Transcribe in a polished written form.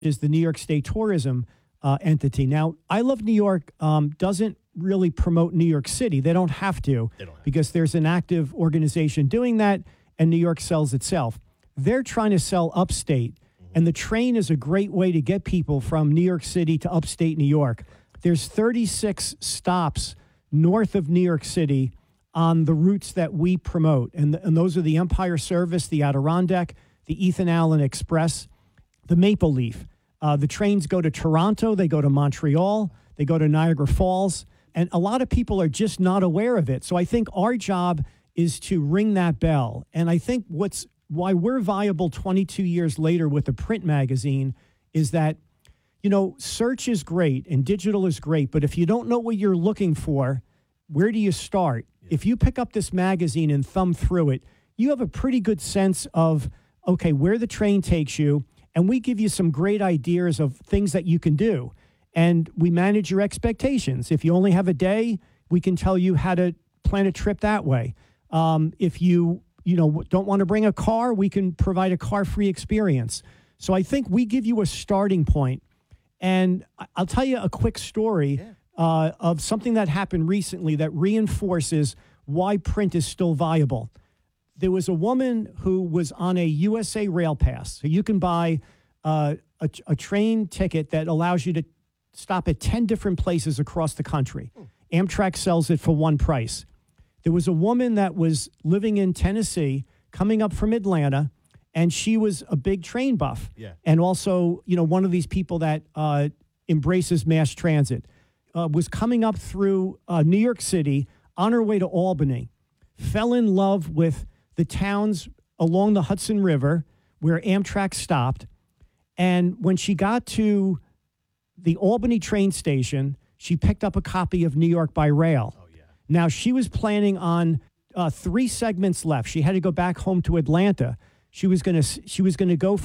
is the New York State tourism entity. Now, I Love New York doesn't really promote New York City. They don't have to because there's an active organization doing that, and New York sells itself. They're trying to sell upstate, and the train is a great way to get people from New York City to upstate New York. There's 36 stops north of New York City on the routes that we promote, and those are the Empire Service, the Adirondack, the Ethan Allen Express, the Maple Leaf. The trains go to Toronto, they go to Montreal, they go to Niagara Falls, and a lot of people are just not aware of it. So I think our job is to ring that bell. And I think why we're viable 22 years later with a print magazine is that, search is great and digital is great, but if you don't know what you're looking for, where do you start? Yeah. If you pick up this magazine and thumb through it, you have a pretty good sense of, okay, where the train takes you, and we give you some great ideas of things that you can do. And we manage your expectations. If you only have a day, we can tell you how to plan a trip that way. If you don't want to bring a car, we can provide a car-free experience. So I think we give you a starting point. And I'll tell you a quick story of something that happened recently that reinforces why print is still viable. There was a woman who was on a USA Rail Pass. So you can buy a train ticket that allows you to stop at 10 different places across the country. Amtrak sells it for one price. There was a woman that was living in Tennessee, coming up from Atlanta, and she was a big train buff. Yeah. And also, one of these people that embraces mass transit, was coming up through New York City on her way to Albany, fell in love with the towns along the Hudson River where Amtrak stopped. And when she got to the Albany train station, she picked up a copy of New York by Rail. Oh, yeah. Now, she was planning on 3 segments left. She had to go back home to Atlanta. She was going to go